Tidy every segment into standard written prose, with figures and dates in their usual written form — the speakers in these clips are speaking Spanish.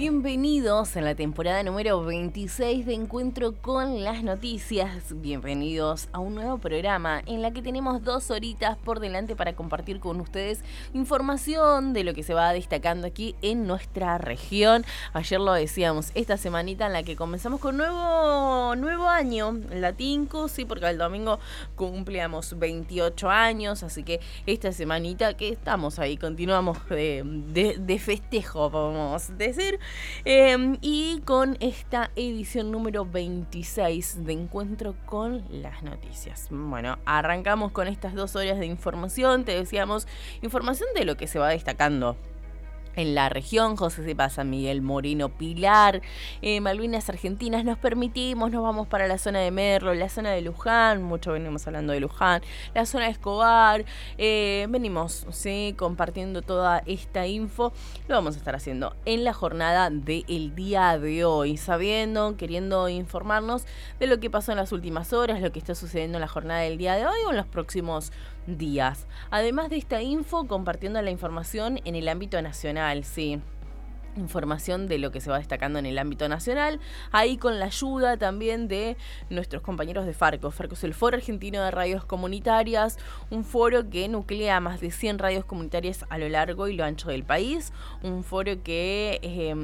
bienvenidos a la temporada número 26 de Encuentro con las Noticias. Bienvenidos a un nuevo programa en la que tenemos 2 horitas por delante para compartir con ustedes información de lo que se va destacando aquí en nuestra región. Ayer lo decíamos, esta semanita en la que comenzamos con nuevo año latinco, sí, porque el domingo cumplíamos 28 años, así que esta semanita que estamos ahí, continuamos de festejo, podemos decir, y con esta edición número 26 de Encuentro con las Noticias. Bueno, arrancamos con estas 2 horas de información, te decíamos, información de lo que se va destacando en la región. José Cepa, San Miguel, Moreno, Pilar, Malvinas Argentinas. Nos vamos para la zona de Merlo, la zona de Luján, mucho venimos hablando de Luján, la zona de Escobar, venimos, ¿sí?, compartiendo toda esta info. Lo vamos a estar haciendo en la jornada del día de hoy, queriendo informarnos de lo que pasó en las últimas horas, lo que está sucediendo en la jornada del día de hoy o en los próximos días. Además de esta info, compartiendo la información en el ámbito nacional, sí. Información de lo que se va destacando en el ámbito nacional, ahí con la ayuda también de nuestros compañeros de Farco. Farco es el Foro Argentino de Radios Comunitarias, un foro que nuclea más de 100 radios comunitarias a lo largo y lo ancho del país, un foro que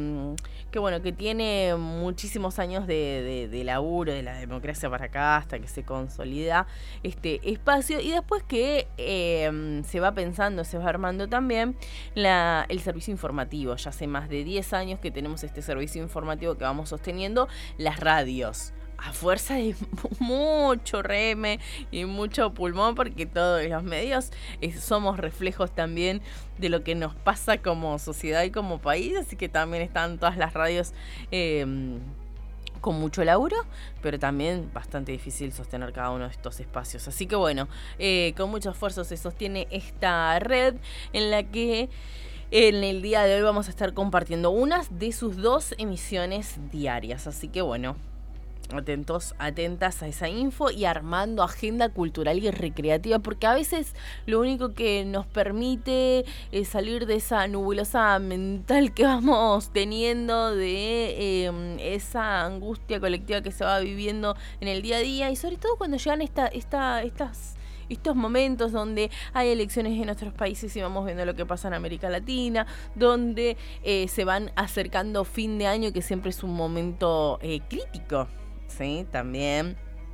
tiene muchísimos años de laburo, de la democracia para acá, hasta que se consolida este espacio, y después que se va pensando, se va armando también el servicio informativo. Ya hace más de 10 años que tenemos este servicio informativo que vamos sosteniendo las radios, a fuerza de mucho reme y mucho pulmón, porque todos los medios somos reflejos también de lo que nos pasa como sociedad y como país, así que también están todas las radios con mucho laburo, pero también bastante difícil sostener cada uno de estos espacios. Así que bueno, con mucho esfuerzo se sostiene esta red en la que en el día de hoy vamos a estar compartiendo unas de sus 2 emisiones diarias. Así que bueno, atentos, atentas a esa info y armando agenda cultural y recreativa, porque a veces lo único que nos permite salir de esa nebulosa mental que vamos teniendo, de esa angustia colectiva que se va viviendo en el día a día, y sobre todo cuando llegan estos momentos donde hay elecciones en nuestros países y vamos viendo lo que pasa en América Latina, donde se van acercando fin de año, que siempre es un momento crítico, ¿sí? También.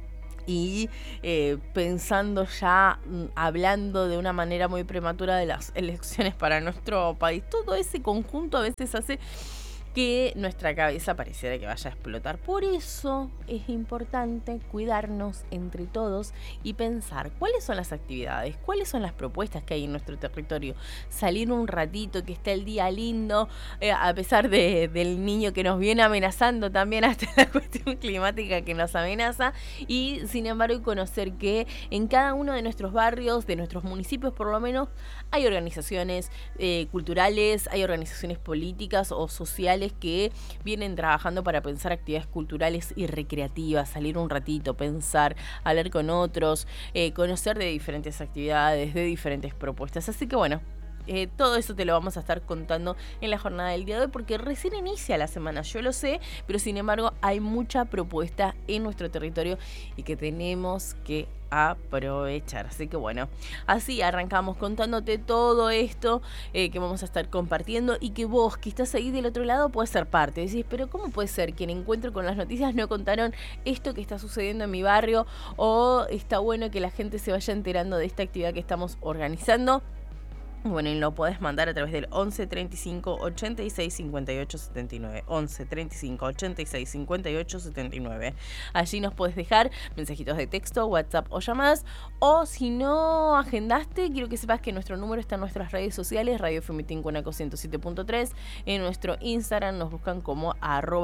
Y pensando ya, hablando de una manera muy prematura de las elecciones para nuestro país, todo ese conjunto a veces hace que nuestra cabeza pareciera que vaya a explotar. Por eso es importante cuidarnos entre todos y pensar cuáles son las actividades, cuáles son las propuestas que hay en nuestro territorio. Salir un ratito, que esté el día lindo, a pesar del niño que nos viene amenazando también, hasta la cuestión climática que nos amenaza, y sin embargo conocer que en cada uno de nuestros barrios, de nuestros municipios por lo menos, hay organizaciones culturales, hay organizaciones políticas o sociales que vienen trabajando para pensar actividades culturales y recreativas, salir un ratito, pensar, hablar con otros, conocer de diferentes actividades, de diferentes propuestas. Así que bueno, todo eso te lo vamos a estar contando en la jornada del día de hoy, porque recién inicia la semana, yo lo sé, pero sin embargo hay mucha propuesta en nuestro territorio y que tenemos que aprovechar. Así que bueno, así arrancamos contándote todo esto que vamos a estar compartiendo, y que vos que estás ahí del otro lado puedes ser parte. Decís, pero ¿cómo puede ser que en Encuentro con las Noticias no contaron esto que está sucediendo en mi barrio? O está bueno que la gente se vaya enterando de esta actividad que estamos organizando. Bueno, y lo podés mandar a través del 11 35 86 58 79. 11 35 86 58 79. Allí nos podés dejar mensajitos de texto, WhatsApp o llamadas. O si no agendaste, quiero que sepas que nuestro número está en nuestras redes sociales: Radio FM Tincunaco 107.3. En nuestro Instagram nos buscan como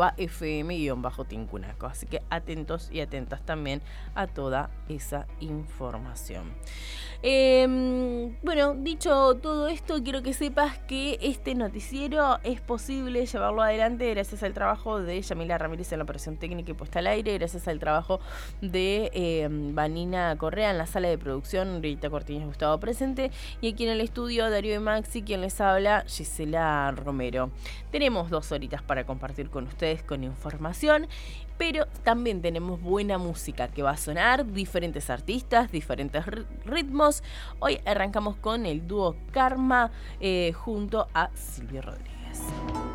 @fm_tincunaco. Así que atentos y atentas también a toda esa información. Bueno, dicho todo todo esto, quiero que sepas que este noticiero es posible llevarlo adelante gracias al trabajo de Yamila Ramírez en la operación técnica y puesta al aire, gracias al trabajo de Vanina Correa en la sala de producción, Rita Cortiñas Gustavo presente, y aquí en el estudio Darío y Maxi, quien les habla, Gisela Romero. Tenemos 2 horitas para compartir con ustedes con información, pero también tenemos buena música que va a sonar, diferentes artistas, diferentes ritmos. Hoy arrancamos con el dúo Karma junto a Silvio Rodríguez.